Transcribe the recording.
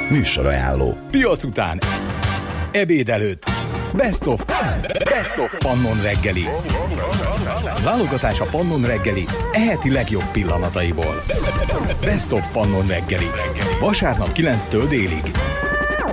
Műsorajánló. Piac után, ebéd előtt, Best of Pannon reggeli. Válogatás a Pannon reggeli eheti legjobb pillanataiból. Best of Pannon reggeli. Vasárnap 9-től délig.